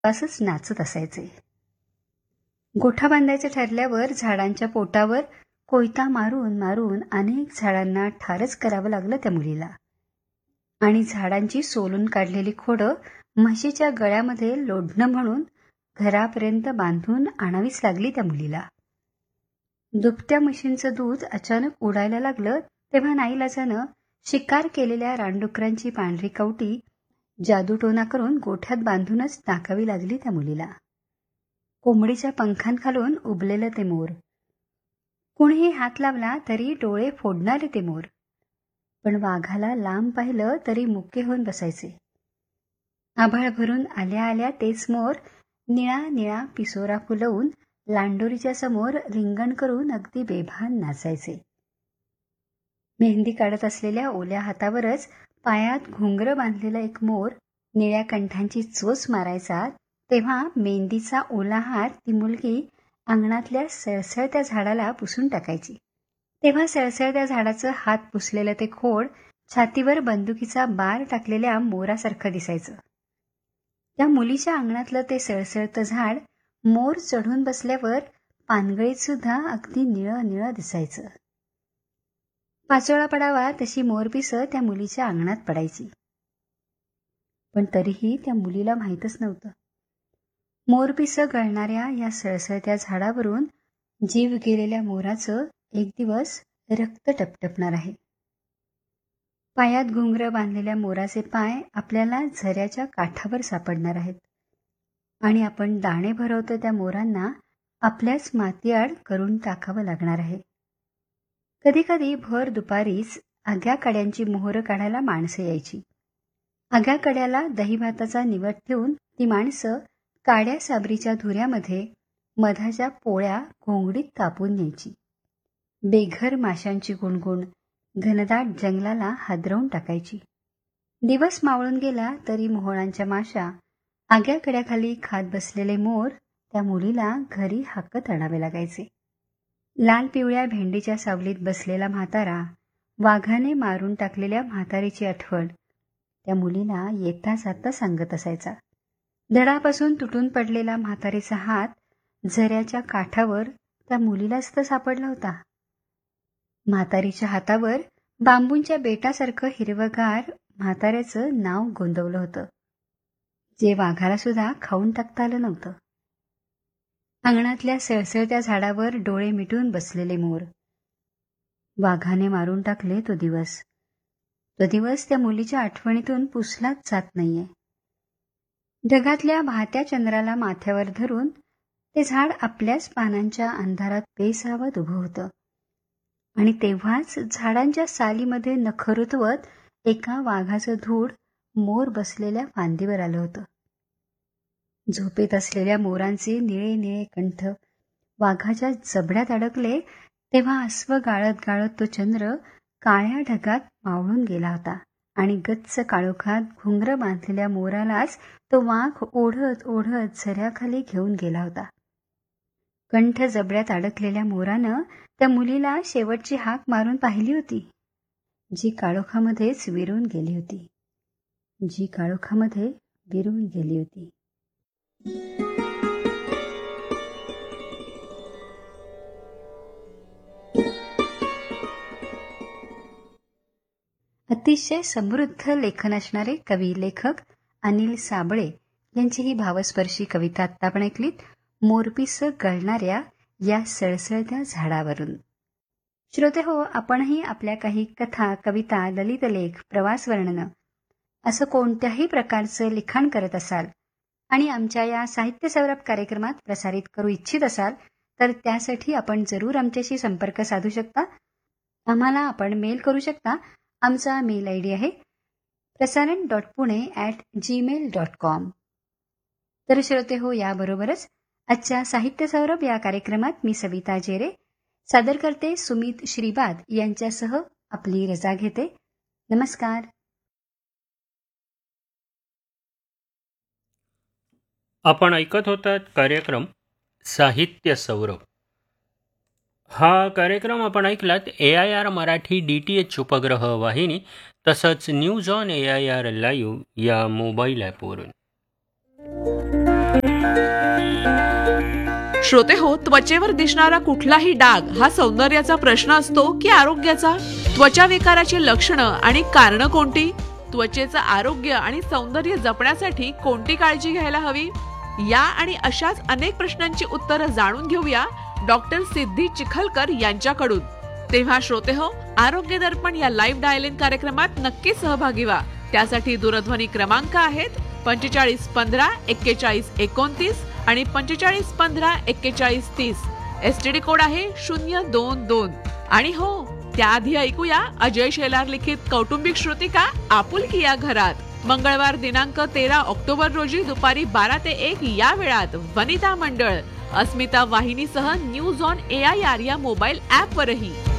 असंच नाचत असायचे. गोठा बांधायचं ठरल्यावर झाडांच्या पोटावर कोयता मारून मारून अनेक झाडांना ठारच करावं लागलं त्या मुलीला. आणि झाडांची सोलून काढलेली खोडं म्हशीच्या गळ्यामध्ये लोढणं म्हणून घरापर्यंत बांधून आणावीच लागली त्या मुलीला. दुभत्या म्हशींचं दूध अचानक उडायला लागलं तेव्हा नाईलाजानं शिकार केलेल्या रानडुकरांची पांढरी कवटी जादूटोना करून गोठ्यात बांधूनच टाकावी लागली त्या मुलीला. कोंबडीच्या पंखांखालून उबलेलं ते मोर. कुणीही हात लावला तरी डोळे फोडणारे ते मोर. पण वाघाला लांब पाहिलं तरी मुके होऊन बसायचे. आभाळ भरून आल्या आल्या तेच मोर निळा निळा पिसोरा फुलवून लांडोरीच्या समोर रिंगण करून अगदी बेभान नाचायचे. मेहंदी काढत असलेल्या ओल्या हातावरच पायात घुंगरं बांधलेला एक मोर निळ्या कंठांची चोच मारायचा तेव्हा मेहंदीचा ओला हात ती मुलगी अंगणातल्या सळसळत्या झाडाला पुसून टाकायची. तेव्हा सळसळत्या झाडाचं हात पुसलेलं ते खोड छातीवर बंदुकीचा बार टाकलेल्या मोरासारखं दिसायचं. त्या मुलीच्या अंगणातलं ते सळसळतं झाड मोर चढून बसल्यावर पानगळीत सुद्धा अगदी निळं निळं दिसायचं. पाचोळा पडावा तशी मोरपिसं त्या मुलीच्या अंगणात पडायची. पण तरीही त्या मुलीला माहीतच नव्हतं. मोरपिसं गळणाऱ्या या सळसळत्या झाडावरून जीव गेलेल्या मोराचं एक दिवस रक्त टपटपणार आहे. पायात घुंगरं बांधलेल्या मोराचे पाय आपल्याला झऱ्याच्या काठावर सापडणार आहेत आणि आपण दाणे भरवतो त्या मोरांना आपल्याच मातीआड करून टाकावं लागणार आहे. कधीकधी भर दुपारीच आग्या कड्यांची मोहरं काढायला माणसं यायची. आग्या कड्याला दहीभाताचा निवड ठेवून ती माणसं काड्या साबरीच्या धुऱ्यामध्ये मधाच्या पोळ्या घोंगडीत कापून न्यायची. बेघर माशांची गुणगुण घनदाट जंगलाला हादरवून टाकायची. दिवस मावळून गेला तरी मोहळांच्या माशा आग्या कड्याखाली खात बसलेले मोर त्या मुलीला घरी हाकत आणावे लागायचे. लाल पिवळ्या भेंडीच्या सावलीत बसलेला म्हातारा, वाघाने मारून टाकलेल्या म्हातारीची आठवण त्या मुलीला येता जाता सांगत असायचा. धडापासून तुटून पडलेला म्हातारीचा हात झऱ्याच्या काठावर त्या मुलीलाच तर सापडला होता. म्हातारीच्या हातावर बांबूंच्या बेटासारखं हिरवगार म्हाताऱ्याचं नाव गोंदवलं होतं, जे वाघाला सुद्धा खाऊन टाकता आलं नव्हतं. अंगणातल्या सळसळत्या झाडावर डोळे मिटून बसलेले मोर. वाघाने मारून टाकले तो दिवस. तो दिवस त्या मुलीच्या आठवणीतून पुसलाच जात नाहीये. ढगातल्या वाहत्या चंद्राला माथ्यावर धरून ते झाड आपल्याच पानांच्या अंधारात बेसावत उभं होतं आणि तेव्हाच झाडांच्या सालीमध्ये नखं रुतवत एका वाघाचं धूड मोर बसलेल्या फांदीवर आलं होतं. झोपेत असलेल्या मोरांचे निळे निळे कंठ वाघाच्या जबड्यात अडकले तेव्हा अस्व गाळत गाळत तो चंद्र काळ्या ढगात मावळून गेला होता आणि गच्च काळोखात घुंगरं बांधलेल्या मोरालाच तो वाघ ओढत ओढत झऱ्याखाली घेऊन गेला होता. कंठ जबड्यात अडकलेल्या मोरानं त्या मुलीला शेवटची हाक मारून पाहिली होती, जी काळोखामध्येच विरून गेली होती, जी काळोखामध्ये विरून गेली होती. अतिशय समृद्ध लेखन असणारे कवी लेखक अनिल साबळे यांची ही भावस्पर्शी कविता आत्ता आपण ऐकलीत, मोरपिसं गळणाऱ्या या सळसळत्या झाडावरून. श्रोते हो, आपणही आपल्या काही कथा, कविता, ललित लेख, प्रवास वर्णनं असं कोणत्याही प्रकारचं लिखाण करत असाल आणि आमच्या या साहित्य सौरभ कार्यक्रमात प्रसारित करू इच्छित असाल तर त्यासाठी आपण जरूर आमच्याशी संपर्क साधू शकता. आम्हाला आपण मेल करू शकता. आमचा मेल आयडी आहे prasaran.pune@gmail.com. तर श्रोते हो, याबरोबरच आजच्या साहित्य सौरभ या कार्यक्रमात मी सविता जेरे सादर करते सुमित श्रीबाद यांच्यासह आपली रजा घेते. नमस्कार. आपण ऐकत होतात कार्यक्रम साहित्य सौरभ. हा कार्यक्रम आपण ऐकलात AIR मराठी DTH उपग्रह वाहिनी तसंच न्यूज ऑन AIR लाईव्ह या मोबाईल ॲपवरून. श्रोते हो, त्वचेवर दिसणारा कुठलाही डाग हा सौंदर्याचा प्रश्न असतो की आरोग्याचा? त्वचा विकाराची लक्षणं आणि कारणं कोणती? त्वचेचं आरोग्य आणि सौंदर्य जपण्यासाठी कोणती काळजी घ्यायला हवी? या आणि अशाच अनेक प्रश्नांची उत्तरं जाणून घेऊया डॉक्टर सिद्धी चिखलकर यांच्याकडून. तेव्हा श्रोते हो, आरोग्य दर्पण या लाईव्ह डायल इन कार्यक्रमात नक्की सहभागी व्हा. त्यासाठी दूरध्वनी क्रमांक आहेत 45 15 41 29 आणि 45 15 41 30. STD कोड आहे 022. आणि हो, त्याआधी ऐकूया अजय शेलार लिखित कौटुंबिक श्रुतिका आपुलकी या घरात. मंगळवार दिनांक 13 ऑक्टोबर रोजी दुपारी 12 ते 1 या वेळात वनिता मंडळ अस्मिता वाहिनीसह न्यूज ऑन AIR या मोबाईल ऍपवरही.